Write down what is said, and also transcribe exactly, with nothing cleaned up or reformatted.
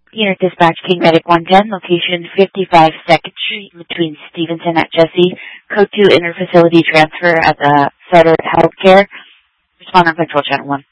Unit Dispatch, King Medic one ten, location fifty-five second Street between Stevenson at Jesse. Code two, interfacility transfer at the Sutter Healthcare. Respond on Control Channel one.